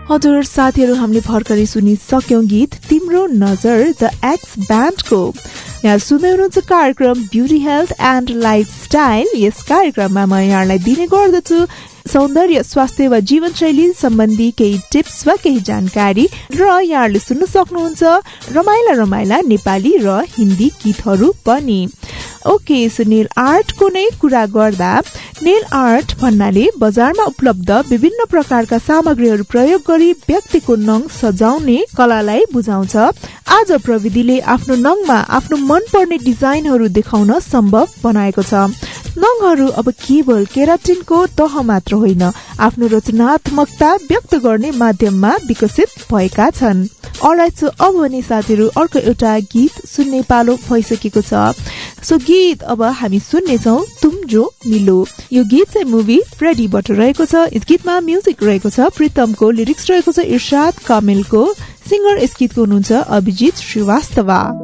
हजुर साथीहरू, हामीले भर्खरै सुनिसक्यौं गीत तिम्रो नजर द एक्स ब्यान्डको। यहाँ सुन्दै हुनुहुन्छ कार्यक्रम ब्युटी हेल्थ एन्ड लाइफस्टाइल। यस कार्यक्रममा म यहाँलाई दिने गर्दछु सौन्दर्य, स्वास्थ्य वा जीवनशैली सम्बन्धी केही टिप्स वा केही जानकारी, र यहाँहरूले सुन्न सक्नुहुन्छ रमाइला रमाइला नेपाली र हिन्दी गीतहरू पनि। ओके, सो नेल आर्टको नै कुरा गर्दा नेल आर्ट भन्नाले बजारमा उपलब्ध विभिन्न प्रकारका सामग्रीहरू प्रयोग गरी व्यक्तिको नङ सजाउने कलालाई बुझाउँछ। आज प्रविधिले आफ्नो नङमा आफ्नो मनपर्ने डिजाइनहरू देखाउन सम्भव बनाएको छ। नङहरू अब केवल केराटिनको तह मात्र होइन, आफ्नो रचनात्मकता व्यक्त गर्ने माध्यममा विकसित भएका छन्। अलराइट, सो अब भने साथीहरू अर्को एउटा गीत सुन्ने पालो भइसकेको छ। सो गीत अब हामी सुन्नेछौँ तुम जो मिलो। यो गीत चाहिँ मुभी फ्रेडीबाट रहेको छ। यस गीतमा म्युजिक रहेको छ प्रितमको, लिरिक्स रहेको छ इर्शाद कामिलको, सिंगर यस गीतको हुनुहुन्छ अभिजित श्रीवास्तव।